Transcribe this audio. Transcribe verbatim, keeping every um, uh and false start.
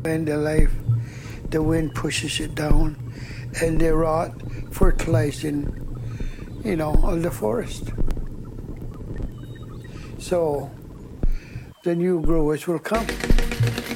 end of life, the wind pushes it down and they rot, fertilizing, you know, all the forest. So the new growers will come.